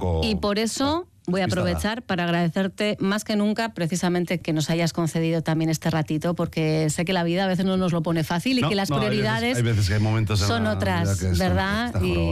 poco... Y por eso... Voy a aprovechar para agradecerte más que nunca precisamente que nos hayas concedido también este ratito, porque sé que la vida a veces no nos lo pone fácil y que las prioridades hay veces que hay momentos son otras, ¿verdad?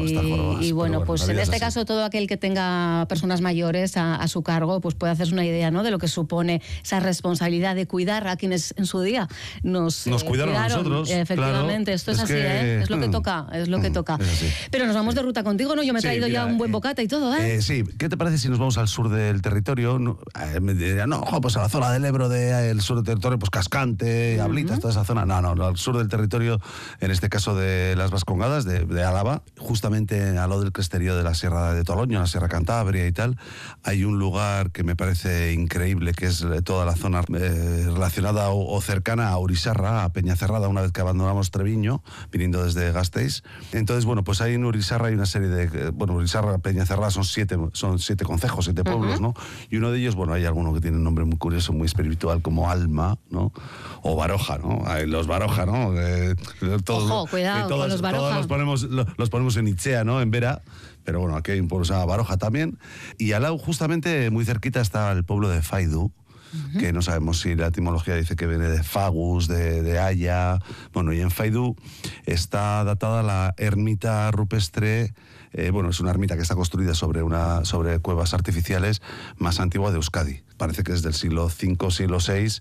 Y bueno, pues en este caso todo aquel que tenga personas mayores a su cargo, pues puede hacerse una idea, ¿no?, de lo que supone esa responsabilidad de cuidar a quienes en su día nos cuidaron a nosotros. Efectivamente, claro, esto es así, es lo que toca, es lo que toca. Pero nos vamos de ruta contigo, ¿no? Yo me he traído ya un buen bocata y todo, ¿eh? Sí, ¿qué te parece si nos vamos al sur del territorio? Me dirían, pues a la zona del Ebro, el sur del territorio, pues Cascante, Ablitas, toda esa zona. No, al sur del territorio, en este caso de las Vascongadas, de Álava, justamente al lado del cresterío de la Sierra de Toloño, la Sierra Cantabria y tal, hay un lugar que me parece increíble, que es toda la zona relacionada o cercana a Urisarra, a Peñacerrada, una vez que abandonamos Treviño, viniendo desde Gasteiz. Entonces, bueno, pues ahí en Urisarra hay una serie de... Urisarra, Peñacerrada son siete concejos, 7 pueblos, ¿no? Y uno de ellos, hay alguno que tiene un nombre muy curioso, muy espiritual, como Alma, ¿no? O Baroja, ¿no? Los Baroja, ¿no? Ojo, cuidado con los Baroja. Todos los ponemos en Itzea, ¿no? En Vera. Pero bueno, aquí hay un pueblo que se llama Baroja también. Y al lado, justamente, muy cerquita, está el pueblo de Faidu, que no sabemos si la etimología dice que viene de Fagus, de Haya. Bueno, y en Faidu está datada la ermita rupestre. Es una ermita que está construida sobre cuevas artificiales más antigua de Euskadi. Parece que es del siglo V, siglo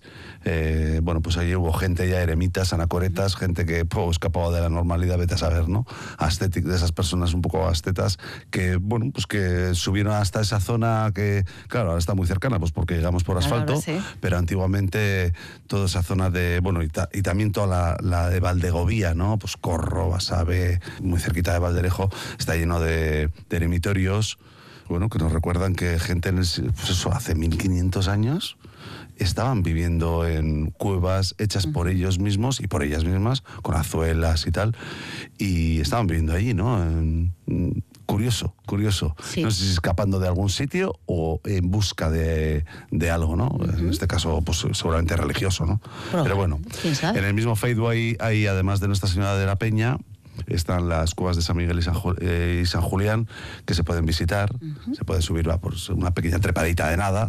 VI. Pues allí hubo gente ya, eremitas, anacoretas, gente que escapaba de la normalidad, vete a saber, ¿no? Ascéticas, de esas personas un poco ascetas, que, que subieron hasta esa zona que, claro, ahora está muy cercana, pues porque llegamos por asfalto, sí. Pero antiguamente toda esa zona de, y también toda la de Valdegovía, ¿no? Pues Corro, Basabe, muy cerquita de Valderejo, está lleno de eremitorios, que nos recuerdan que gente hace 1500 años estaban viviendo en cuevas hechas por ellos mismos y por ellas mismas, con azuelas y tal, y estaban viviendo allí, ¿no? Curioso. Sí. No sé si escapando de algún sitio o en busca de algo, ¿no? En este caso, pues seguramente religioso, ¿no? Pero bueno, en el mismo Faidu hay, además de Nuestra Señora de la Peña, están las cuevas de San Miguel y San Julián, que se pueden visitar. Se puede subir por una pequeña trepadita de nada,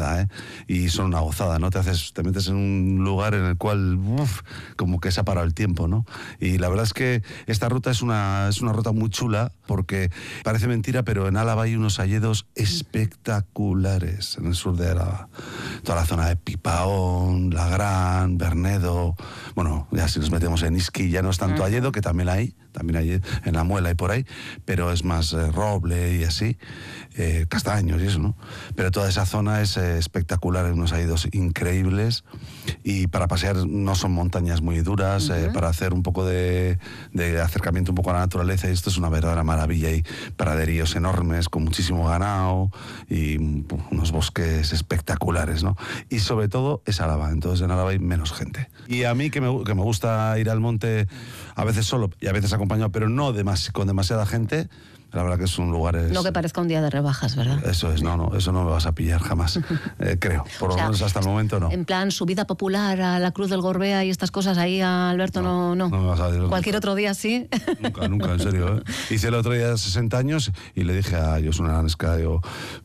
y son una gozada, ¿no? Te metes en un lugar en el cual como que se ha parado el tiempo, ¿no? Y la verdad es que esta ruta es una ruta muy chula, porque parece mentira, pero en Álava hay unos hayedos espectaculares en el sur de Álava. Toda la zona de Pipaón, Lagrán, Bernedo. Bueno, ya si nos metemos en Isqui ya no es tanto hayedo, que también hay en La Muela y por ahí, pero es más roble y así, castaños y eso, ¿no? Pero toda esa zona es espectacular, hay unos hayedos increíbles, y para pasear no son montañas muy duras, para hacer un poco de acercamiento un poco a la naturaleza, y esto es una verdadera maravilla. Hay praderíos enormes con muchísimo ganado y unos bosques espectaculares, ¿no? Y sobre todo es Álava, entonces en Álava hay menos gente. Y a mí que me gusta ir al monte, a veces solo y a veces acompañado, pero no con demasiada gente. La verdad que es un lugar... No que parezca un día de rebajas, ¿verdad? Eso es, eso no me vas a pillar jamás, creo. Por lo menos hasta el momento no. En plan, subida popular a la Cruz del Gorbea y estas cosas ahí, Alberto, no. No me vas a decir. Cualquier otro día sí. Nunca, en serio. Hice el otro día 60 años y le dije a Josuna Nanesca, ella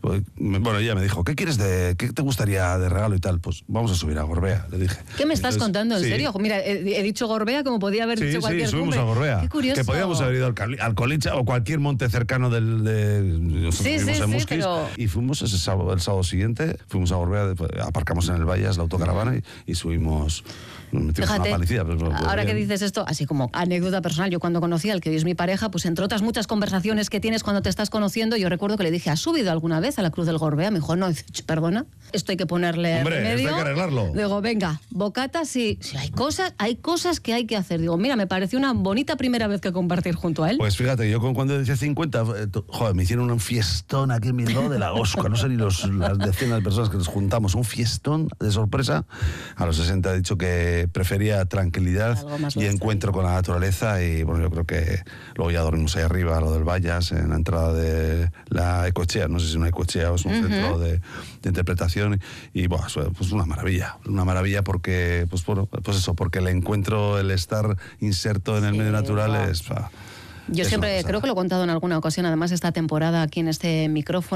me dijo, ¿qué te gustaría de regalo y tal? Pues vamos a subir a Gorbea, le dije. ¿Qué me estás contando? ¿En serio? Mira, he dicho Gorbea como podía haber dicho cualquier cumbre. Sí, subimos a Gorbea. Qué curioso. Que podíamos haber ido al Colincha o cualquier monte cercano y fuimos el sábado siguiente, fuimos a Gorbea, aparcamos en el Vallas la autocaravana y subimos. Fíjate, ahora que dices esto, así como anécdota personal, yo cuando conocí al que hoy es mi pareja, pues entre otras muchas conversaciones que tienes cuando te estás conociendo, yo recuerdo que le dije, ¿has subido alguna vez a la Cruz del Gorbea? Me dijo, no, perdona, esto hay que ponerle remedio. Esto hay que arreglarlo. Digo, venga, bocata, sí, hay cosas que hay que hacer. Digo, mira, me pareció una bonita primera vez que compartir junto a él. Pues fíjate, yo cuando decía 50, me hicieron un fiestón aquí en Bilbao de la Osca, no sé ni las decenas de personas que nos juntamos, un fiestón de sorpresa. A los 60 he dicho que prefería tranquilidad y encuentro con la naturaleza, y bueno, yo creo que luego ya dormimos ahí arriba, a lo del Vallas, en la entrada de la Ecochea, no sé si es una Ecochea o es un centro de interpretación, y bueno, pues una maravilla porque, porque el encuentro, el estar inserto en el medio natural es... Yo siempre creo que lo he contado en alguna ocasión, además esta temporada aquí en este micrófono,